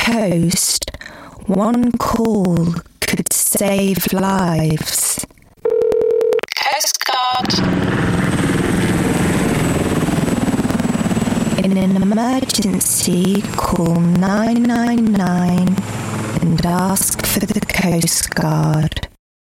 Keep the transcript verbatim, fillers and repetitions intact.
coast, one call could save lives. Coast Guard. In an emergency, call nine nine nine and ask for the Coast Guard.